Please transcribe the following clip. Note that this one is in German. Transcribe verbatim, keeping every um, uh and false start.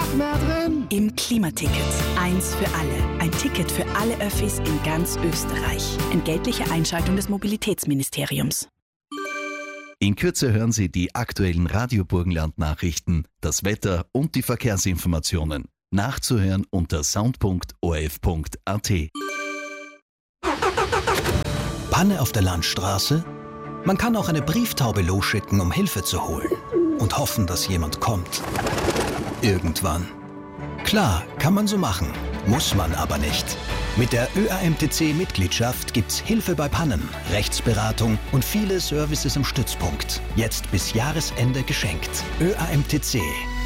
mehr drin. Im Klimaticket. Eins für alle. Ein Ticket für alle Öffis in ganz Österreich. Entgeltliche Einschaltung des Mobilitätsministeriums. In Kürze hören Sie die aktuellen Radio Burgenland-Nachrichten, das Wetter und die Verkehrsinformationen. Nachzuhören unter sound punkt o r f punkt a t. Panne auf der Landstraße? Man kann auch eine Brieftaube losschicken, um Hilfe zu holen. Und hoffen, dass jemand kommt. Irgendwann. Klar, kann man so machen. Muss man aber nicht. Mit der Ö A M T C-Mitgliedschaft gibt's Hilfe bei Pannen, Rechtsberatung und viele Services im Stützpunkt. Jetzt bis Jahresende geschenkt. Ö A M T C.